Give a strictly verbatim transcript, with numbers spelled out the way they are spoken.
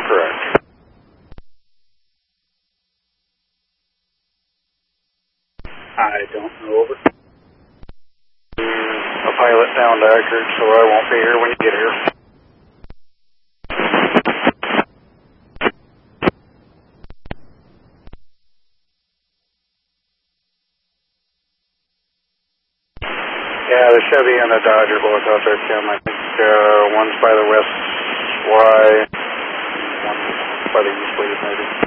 correct. I don't know, over. A pilot sound accurate, so I won't be here when you get here. Yeah, the Chevy and the Dodge are both out there, Kim. I think uh, one's by the west Y, one's by the east lead, maybe.